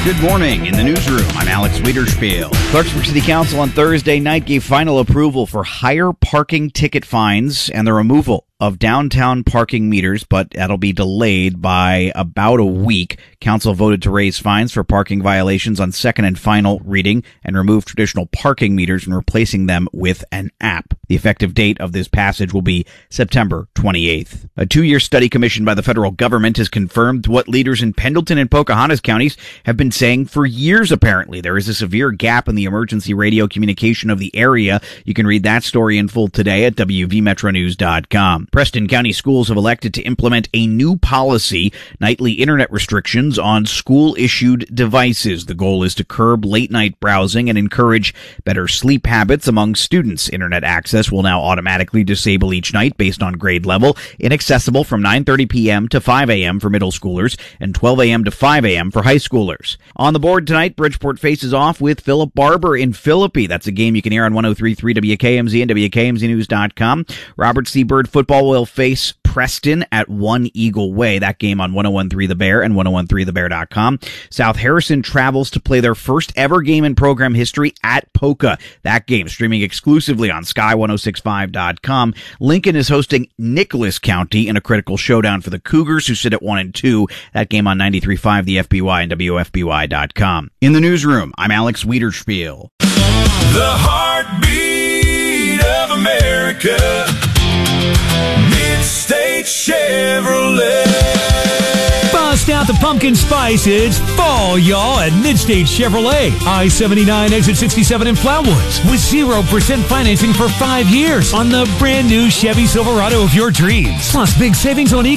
Good morning. In the newsroom, I'm Alex Wiederspiel. Clarksburg City Council on Thursday night gave final approval for higher parking ticket fines and the removal of downtown parking meters, but that'll be delayed by about a week. Council voted to raise fines for parking violations on second and final reading and remove traditional parking meters and replacing them with an app. The effective date of this passage will be September 28th. A 2-year study commissioned by the federal government has confirmed what leaders in Pendleton and Pocahontas counties have been saying for years, apparently. There is a severe gap in the emergency radio communication of the area. You can read that story in full today at WVMetroNews.com. Preston County schools have elected to implement a new policy, nightly internet restrictions on school-issued devices. The goal is to curb late-night browsing and encourage better sleep habits among students. Internet access will now automatically disable each night based on grade level, inaccessible from 9:30 p.m. to 5 a.m. for middle schoolers and 12 a.m. to 5 a.m. for high schoolers. On the board tonight, Bridgeport faces off with Philip Barber in Philippi. That's a game you can hear on 103.3 WKMZ and WKMZnews.com. Robert C. Byrd football will face Preston at One Eagle Way. That game on 101.3 The Bear and 101.3thebear.com. South Harrison travels to play their first ever game in program history at Poca. That game streaming exclusively on Sky1065.com. Lincoln is hosting Nicholas County in a critical showdown for the Cougars, who sit at 1-2. That game on 93.5 The FBY and WFBY.com. In the newsroom, I'm Alex Wiederspiel. The heartbeat of America. Mid-State Chevrolet. Bust out the pumpkin spice. It's fall, y'all, at Mid-State Chevrolet. I-79, exit 67 in Flatwoods. With 0% financing for 5 years on the brand new Chevy Silverado of your dreams. Plus big savings on